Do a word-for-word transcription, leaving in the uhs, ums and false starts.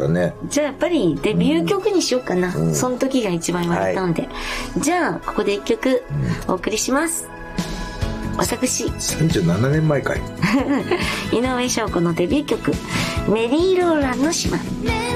からね。 じゃあやっぱりデビュー曲にしようかな、うん、その時が一番言われたので、はい、じゃあここで一曲お送りします、うん、私さんじゅうななねんまえかい井上翔子のデビュー曲メリーローランの島。